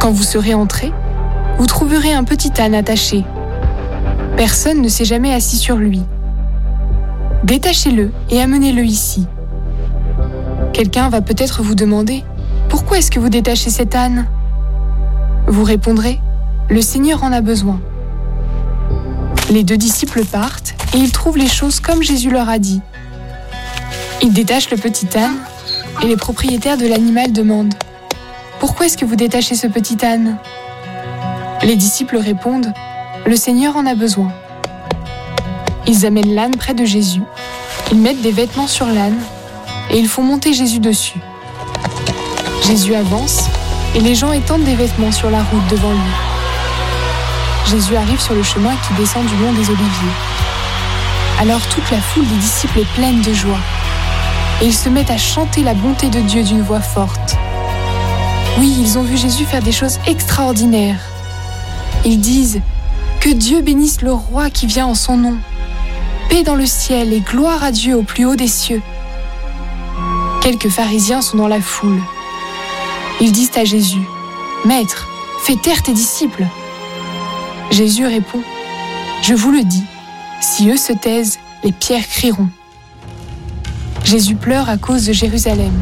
Quand vous serez entrés, vous trouverez un petit âne attaché. Personne ne s'est jamais assis sur lui. Détachez-le et amenez-le ici. Quelqu'un va peut-être vous demander « Pourquoi est-ce que vous détachez cet âne ?» Vous répondrez « Le Seigneur en a besoin ». Les 2 disciples partent et ils trouvent les choses comme Jésus leur a dit. Ils détachent le petit âne et les propriétaires de l'animal demandent « Pourquoi est-ce que vous détachez ce petit âne ?» Les disciples répondent « Le Seigneur en a besoin ». Ils amènent l'âne près de Jésus, ils mettent des vêtements sur l'âne et ils font monter Jésus dessus. Jésus avance et les gens étendent des vêtements sur la route devant lui. Jésus arrive sur le chemin qui descend du mont des Oliviers. Alors toute la foule des disciples est pleine de joie et ils se mettent à chanter la bonté de Dieu d'une voix forte. Oui, ils ont vu Jésus faire des choses extraordinaires. Ils disent « Que Dieu bénisse le roi qui vient en son nom. Paix dans le ciel et gloire à Dieu au plus haut des cieux. » Quelques pharisiens sont dans la foule. Ils disent à Jésus « Maître, fais taire tes disciples. » Jésus répond « Je vous le dis, si eux se taisent, les pierres crieront. » Jésus pleure à cause de Jérusalem.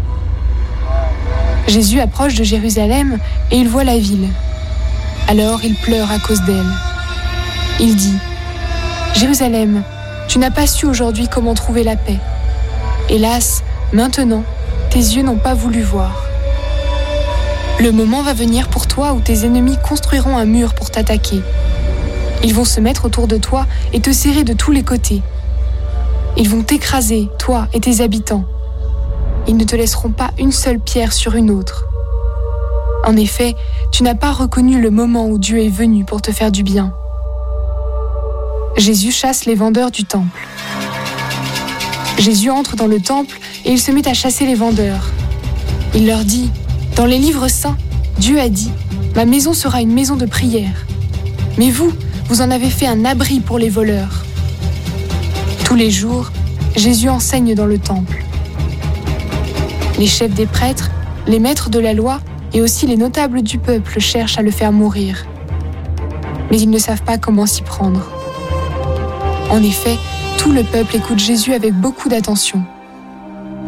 Jésus approche de Jérusalem et il voit la ville. Alors il pleure à cause d'elle. Il dit « Jérusalem, tu n'as pas su aujourd'hui comment trouver la paix. Hélas, maintenant, tes yeux n'ont pas voulu voir. Le moment va venir pour toi où tes ennemis construiront un mur pour t'attaquer. Ils vont se mettre autour de toi et te serrer de tous les côtés. Ils vont t'écraser, toi et tes habitants. Ils ne te laisseront pas une seule pierre sur une autre. En effet, tu n'as pas reconnu le moment où Dieu est venu pour te faire du bien. » Jésus chasse les vendeurs du temple. Jésus entre dans le temple et il se met à chasser les vendeurs. Il leur dit « Dans les livres saints, Dieu a dit « Ma maison sera une maison de prière. » Mais vous, vous en avez fait un abri pour les voleurs. » Tous les jours, Jésus enseigne dans le temple. Les chefs des prêtres, les maîtres de la loi et aussi les notables du peuple cherchent à le faire mourir. Mais ils ne savent pas comment s'y prendre. En effet, tout le peuple écoute Jésus avec beaucoup d'attention.